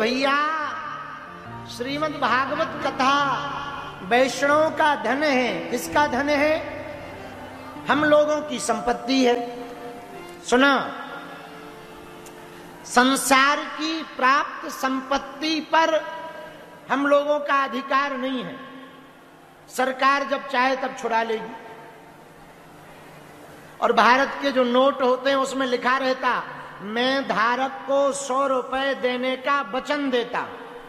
भैया श्रीमद् भागवत कथा वैष्णव का धन है। किसका धन है? हम लोगों की संपत्ति है। सुना, संसार की प्राप्त संपत्ति पर हम लोगों का अधिकार नहीं है। सरकार जब चाहे तब छुड़ा लेगी। और भारत के जो नोट होते हैं उसमें लिखा रहता, मैं धारक को 100 रुपए देने का वचन देता,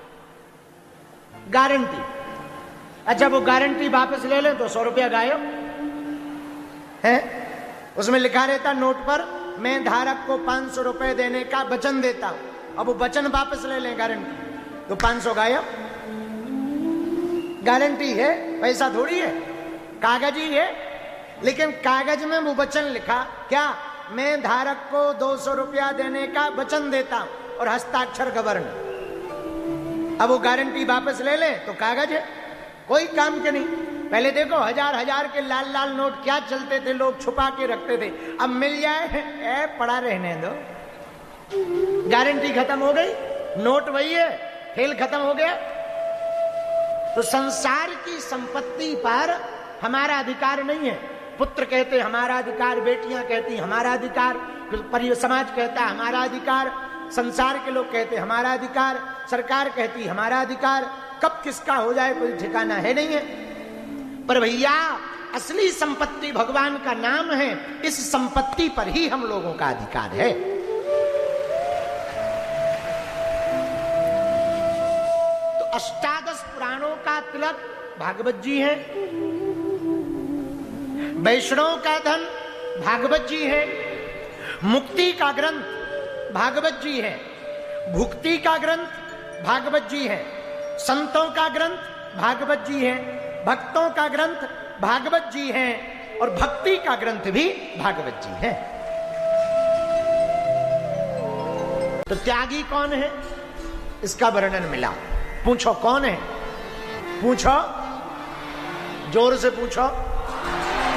गारंटी। अच्छा, वो गारंटी वापस ले लें तो 100 रुपया गायब है। उसमें लिखा रहता नोट पर, मैं धारक को 500 रुपए देने का वचन देता हूं। अब वो वचन वापस ले लें गारंटी तो 500 गायब। गारंटी है, पैसा थोड़ी है, कागज ही है। लेकिन कागज में वो वचन लिखा क्या? मैं धारक को 200 रुपया देने का वचन देता हूं, और हस्ताक्षर गवर्नर। अब वो गारंटी वापस ले ले तो कागज है, कोई काम के नहीं। पहले देखो हजार के लाल लाल नोट क्या चलते थे, लोग छुपा के रखते थे। अब मिल जाए पड़ा रहने दो, गारंटी खत्म हो गई, नोट वही है, खेल खत्म हो गया। तो संसार की संपत्ति पर हमारा अधिकार नहीं है। पुत्र कहते हमारा अधिकार, बेटियां कहती हमारा अधिकार, समाज कहता हमारा अधिकार, संसार के लोग कहते हमारा अधिकार, सरकार कहती हमारा अधिकार। कब किसका हो जाए कोई ठिकाना है नहीं है। पर भैया असली संपत्ति भगवान का नाम है, इस संपत्ति पर ही हम लोगों का अधिकार है। तो अष्टादश पुराणों का तिलक भागवत जी है, वैष्णव का धन भागवत जी है, मुक्ति का ग्रंथ भागवत जी है, भुक्ति का ग्रंथ भागवत जी है, संतों का ग्रंथ भागवत जी है, भक्तों का ग्रंथ भागवत जी है, और भक्ति का ग्रंथ भी भागवत जी है। तो त्यागी कौन है, इसका वर्णन मिला। पूछो कौन है, पूछो, जोर से पूछो।